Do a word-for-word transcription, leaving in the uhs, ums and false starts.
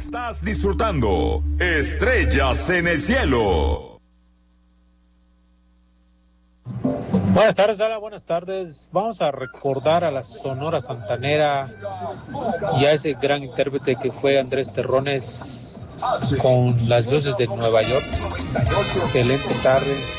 Estás disfrutando Estrellas en el Cielo. Buenas tardes, Ala, buenas tardes. Vamos a recordar a la Sonora Santanera y a ese gran intérprete que fue Andrés Terrones con Las Luces de Nueva York. Excelente tarde.